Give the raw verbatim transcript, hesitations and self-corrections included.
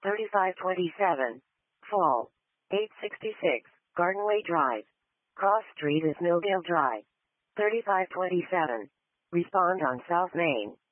thirty-five twenty-seven. Fall. eight sixty-six, Gardenway Drive. Cross Street is Milldale Drive. thirty-five twenty-seven. Respond on South Main.